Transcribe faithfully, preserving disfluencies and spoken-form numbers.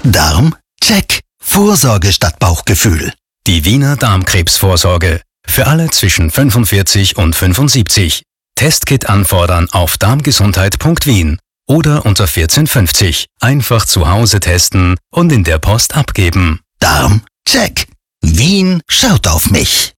Darm? Check. Vorsorge statt Bauchgefühl. Die Wiener Darmkrebsvorsorge. Für alle zwischen fünfundvierzig und fünfundsiebzig. Testkit anfordern auf darmgesundheit punkt wien oder unter vierzehn fünfzig. Einfach zu Hause testen und in der Post abgeben. Darm? Check. Wien schaut auf mich.